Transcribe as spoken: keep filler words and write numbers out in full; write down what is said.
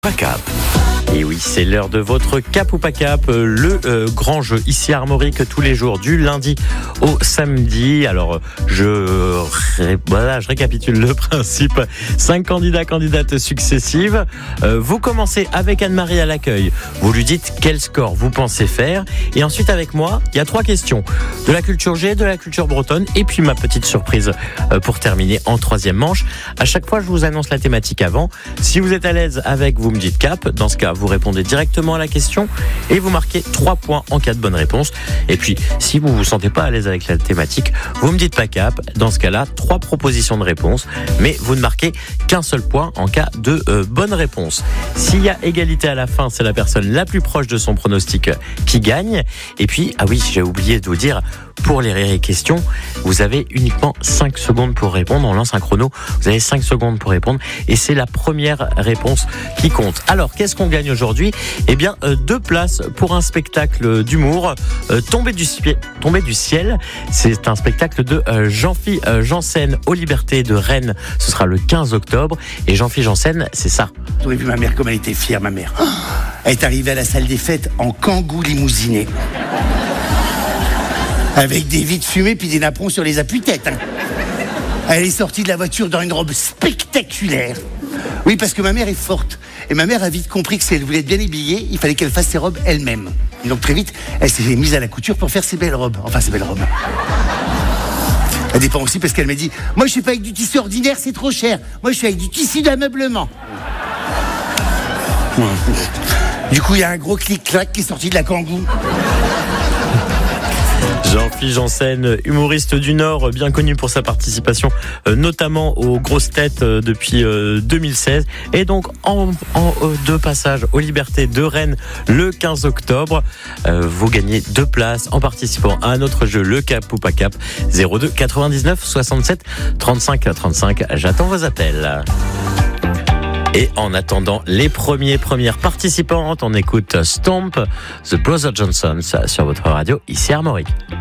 Pacap. Et oui, c'est l'heure de votre cap ou pas cap, le euh, grand jeu ici à Armorique tous les jours du lundi au samedi. Alors je ré, voilà, je récapitule le principe. Cinq candidats, candidates successives. Euh, vous commencez avec Anne-Marie à l'accueil. Vous lui dites quel score vous pensez faire. Et ensuite avec moi, il y a trois questions. De la culture G, de la culture bretonne et puis ma petite surprise euh, pour terminer en troisième manche. À chaque fois, je vous annonce la thématique avant. Si vous êtes à l'aise avec, vous me dites cap. Dans ce cas, vous répondez directement à la question et vous marquez trois points en cas de bonne réponse. Et puis, si vous vous sentez pas à l'aise avec la thématique, vous me dites pas cap. Dans ce cas-là, trois propositions de réponse, mais vous ne marquez qu'un seul point en cas de euh, bonne réponse. S'il y a égalité à la fin, c'est la personne la plus proche de son pronostic qui gagne. Et puis, ah oui, j'ai oublié de vous dire, pour les rires et questions, vous avez uniquement cinq secondes pour répondre. On lance un chrono, vous avez cinq secondes pour répondre et c'est la première réponse qui compte. Alors, qu'est-ce qu'on gagne aujourd'hui ? Eh bien, euh, deux places pour un spectacle d'humour, euh, Tomber du, spie- Tomber du ciel. C'est un spectacle de euh, Jean-Philippe euh, Janssen aux Libertés de Rennes. Ce sera le quinze octobre. Et Jean-Philippe Janssen, c'est ça. Vous avez vu ma mère, comme elle était fière, ma mère. Elle est arrivée à la salle des fêtes en kangou limousiné. Avec des vitres fumées puis des napperons sur les appuis-têtes. Hein. Elle est sortie de la voiture dans une robe spectaculaire. Oui, parce que ma mère est forte. Et ma mère a vite compris que si elle voulait être bien habillée, il fallait qu'elle fasse ses robes elle-même. Et donc très vite, elle s'est mise à la couture pour faire ses belles robes. Enfin, ses belles robes. Elle dépend aussi parce qu'elle m'a dit « Moi, je suis pas avec du tissu ordinaire, c'est trop cher. Moi, je suis avec du tissu d'ameublement. » Du coup, il y a un gros clic-clac qui est sorti de la kangou. Jean-Philippe Janssen, humoriste du Nord, bien connu pour sa participation euh, notamment aux grosses têtes euh, depuis euh, deux mille seize. Et donc en, en euh, deux passages aux Libertés de Rennes le quinze octobre. Euh, vous gagnez deux places en participant à un autre jeu, le cap ou pas cap, zéro deux quatre-vingt-dix-neuf soixante-sept trente-cinq trente-cinq. J'attends vos appels. Et en attendant les premiers, premières participantes, on écoute Stomp, The Brother Johnsons sur votre radio ici à Armorique.